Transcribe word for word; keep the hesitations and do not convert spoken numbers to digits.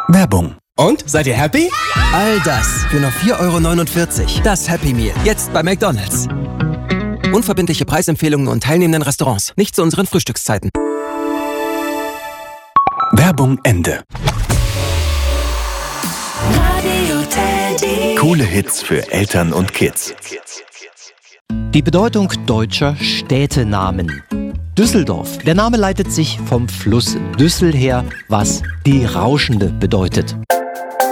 Werbung. Und? Seid ihr happy? All das für nur vier Euro neunundvierzig. Das Happy Meal. Jetzt bei McDonald's. Unverbindliche Preisempfehlungen und teilnehmenden Restaurants. Nicht zu unseren Frühstückszeiten. Werbung Ende. Coole Hits für Eltern und Kids. Die Bedeutung deutscher Städtenamen. Düsseldorf. Der Name leitet sich vom Fluss Düssel her, was die Rauschende bedeutet.